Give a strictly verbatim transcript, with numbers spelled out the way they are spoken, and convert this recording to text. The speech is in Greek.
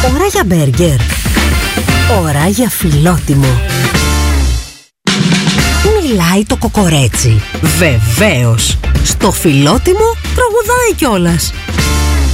Ώρα για μπέργκερ. Ώρα για φιλότιμο. Μιλάει το κοκορέτσι. Βεβαίως. Στο φιλότιμο τραγουδάει κιόλας.